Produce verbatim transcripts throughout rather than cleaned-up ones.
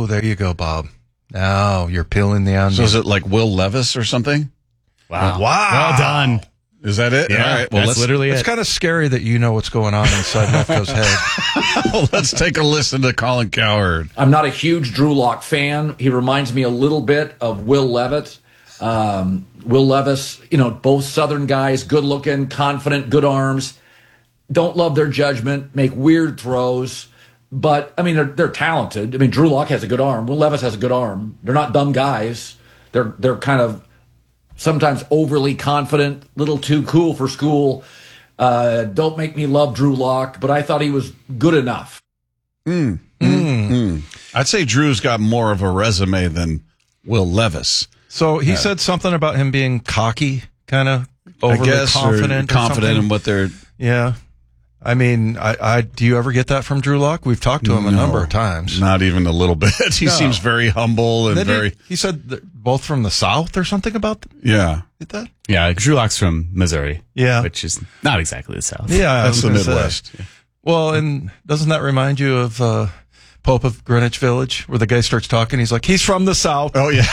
there you go, Bob. Now you're peeling the onion. So is it like Will Levis or something? Wow. Wow. Well done. Is that it? Yeah, All right. Well, that's let's, literally It's it. kind of scary that you know what's going on inside Lefko's head. well, let's take a listen to Colin Cowherd. I'm not a huge Drew Lock fan. He reminds me a little bit of Will Levitt. Um, Will Levis, you know, both Southern guys, good looking, confident, good arms. Don't love their judgment, make weird throws. But, I mean, they're, they're talented. I mean, Drew Lock has a good arm. Will Levis has a good arm. They're not dumb guys. They're they're kind of sometimes overly confident, little too cool for school. Uh, don't make me love Drew Lock, but I thought he was good enough. Mm, mm, mm. I'd say Drew's got more of a resume than Will Levis. So he yeah. said something about him being cocky, kind of overly I guess, confident. Or confident in what they're... Yeah. I mean, I, I do you ever get that from Drew Lock? We've talked to him no, a number of times. Not even a little bit. He no. seems very humble and then very... He, he said that both from the South or something about Yeah. that? Yeah, Drew Lock's from Missouri. Yeah. Which is not exactly the South. Yeah. That's the Midwest. Yeah. Well, and doesn't that remind you of uh, Pope of Greenwich Village, where the guy starts talking? He's like, he's from the South. Oh, yeah.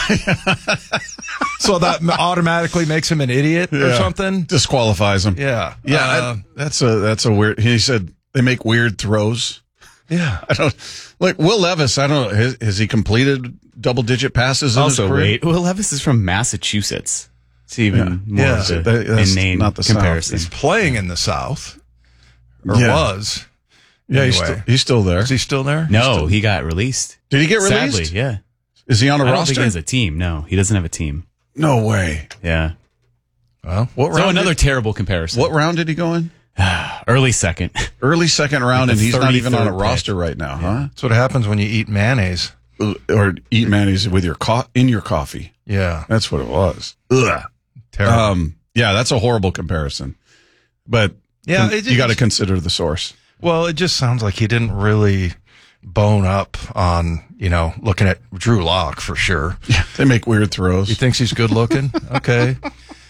So that automatically makes him an idiot yeah. or something? Disqualifies him. Yeah. Yeah, uh, I, that's a that's a weird... He said they make weird throws. Yeah. I don't... Like, Will Levis, I don't know, has, has he completed double-digit passes in also, his career? wait, Will Levis is from Massachusetts. It's even Yeah. more Yeah. of a That- that's inane not the comparison. He's playing in the South. Or Yeah. was. Yeah, anyway. he's, still, he's still there. Is he still there? No, still- he got released. Did he get released? Sadly, yeah. Is he on a I don't roster? think he has a team. No, he doesn't have a team. No way. Yeah. Well, what So round another did, terrible comparison. What round did he go in? Early second. Early second round, Like and the he's not even on a thirty-third roster pick. right now, huh? That's what happens when you eat mayonnaise. Or eat mayonnaise with your co- in your coffee. Yeah. That's what it was. Ugh. Terrible. Um, yeah, that's a horrible comparison. But Yeah, con- it- you got to it's- consider the source. Well, it just sounds like he didn't really bone up on, you know, looking at Drew Lock for sure. Yeah, they make weird throws. He thinks he's good looking. Okay.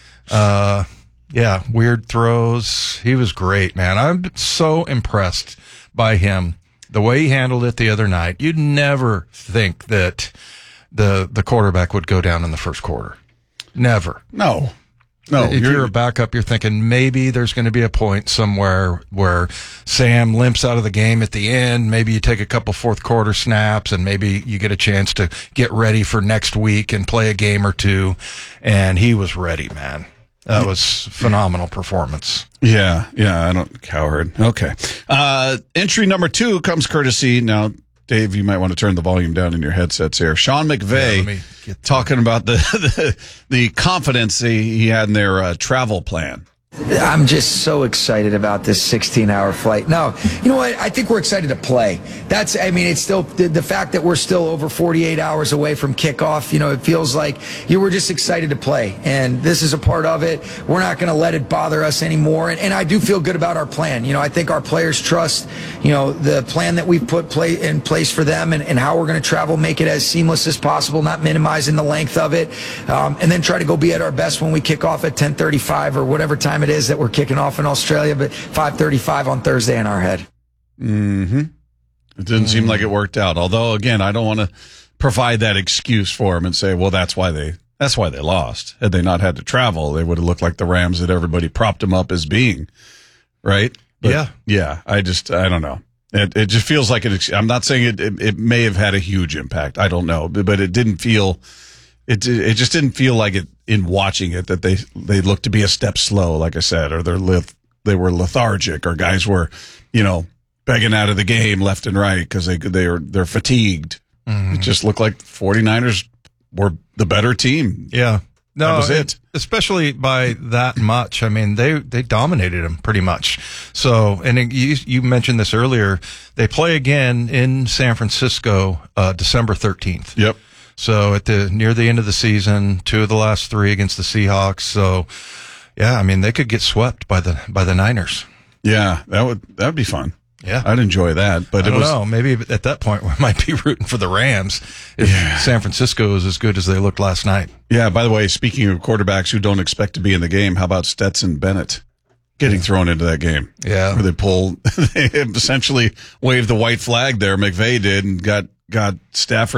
Uh, yeah, weird throws. He was great, man. I'm so impressed by him. The way he handled it the other night. You'd never think that the the quarterback would go down in the first quarter. Never. No. No. If you're, you're a backup, you're thinking maybe there's going to be a point somewhere where Sam limps out of the game at the end. Maybe you take a couple fourth quarter snaps and maybe you get a chance to get ready for next week and play a game or two. And he was ready, man. That was phenomenal performance. Yeah, yeah, I don't, Cowherd. Okay. Uh, entry number two comes courtesy, now, Dave, you might want to turn the volume down in your headsets here. Sean McVay Yeah, let me get talking about the, the, the confidence he, he had in their uh, travel plan. I'm just so excited about this sixteen hour flight. No, you know what? I think we're excited to play. That's, I mean, it's still the, the fact that we're still over forty-eight hours away from kickoff. You know, it feels like you were just excited to play. And this is a part of it. We're not going to let it bother us anymore. And, and I do feel good about our plan. You know, I think our players trust, you know, the plan that we've put play in place for them and, and how we're going to travel, make it as seamless as possible, not minimizing the length of it. Um, and then try to go be at our best when we kick off at ten thirty-five or whatever time it is that we're kicking off in Australia, but five thirty-five on Thursday in our head. Mm-hmm. It didn't mm. seem like it worked out. Although, again, I don't want to provide that excuse for them and say, well, that's why they that's why they lost. Had they not had to travel, they would have looked like the Rams that everybody propped them up as being, right? But, yeah. Yeah. I just, I don't know. It it just feels like it. I'm not saying it, it, it may have had a huge impact. I don't know, but, but it didn't feel, it it just didn't feel like it in watching it that they, they looked to be a step slow, like I said, or they're lith, they were lethargic, or guys were, you know, begging out of the game left and right because they, they are, they're fatigued. Mm. It just looked like 49ers were the better team. Yeah. No, that was it. Especially by that much. I mean, they, they dominated them pretty much. So, and it, you, you mentioned this earlier. They play again in San Francisco, uh, December thirteenth. Yep. So at the, near the end of the season, two of the last three against the Seahawks. So yeah, I mean, they could get swept by the, by the Niners. Yeah. That would, that would be fun. Yeah. I'd enjoy that, but I it don't was, know. Maybe at that point we might be rooting for the Rams if yeah. San Francisco is as good as they looked last night. Yeah. By the way, speaking of quarterbacks who don't expect to be in the game, how about Stetson Bennett getting thrown into that game? Yeah. Where they pull, they essentially waved the white flag there. McVay did and got, got Stafford